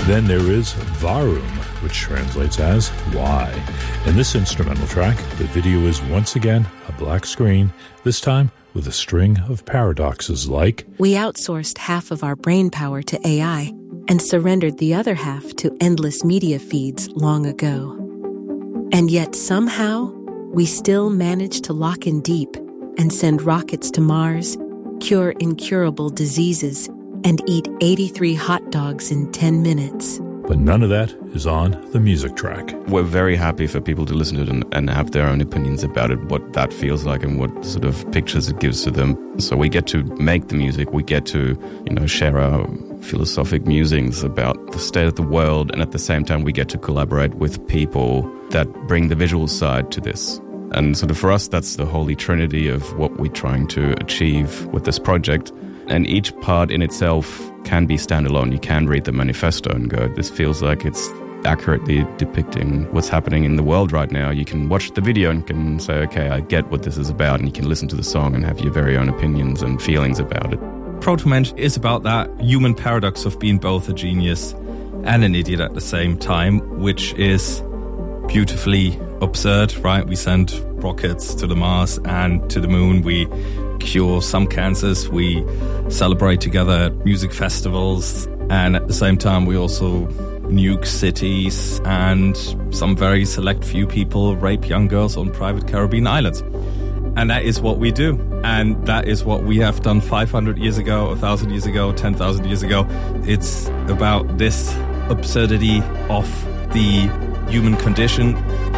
Then there is Varum, which translates as Why. In this instrumental track, the video is once again a black screen, this time with a string of paradoxes like, we outsourced half of our brain power to AI and surrendered the other half to endless media feeds long ago. And yet somehow, we still managed to lock in deep and send rockets to Mars, cure incurable diseases, and eat 83 hot dogs in 10 minutes. But none of that is on the music track. We're very happy for people to listen to it and have their own opinions about it, what that feels like and what sort of pictures it gives to them. So we get to make the music, we get to, share our philosophic musings about the state of the world, and at the same time we get to collaborate with people that bring the visual side to this. And sort of for us, that's the holy trinity of what we're trying to achieve with this project. And each part in itself can be standalone. You can read the manifesto and go, this feels like it's accurately depicting what's happening in the world right now. You can watch the video and can say, okay, I get what this is about. And you can listen to the song and have your very own opinions and feelings about it. Proto-Mensch is about that human paradox of being both a genius and an idiot at the same time, which is beautifully absurd, right? We send rockets to the Mars and to the moon. We cure some cancers. We celebrate together at music festivals. And at the same time, we also nuke cities, and some very select few people rape young girls on private Caribbean islands. And that is what we do. And that is what we have done 500 years ago, 1,000 years ago, 10,000 years ago. It's about this absurdity of the human condition.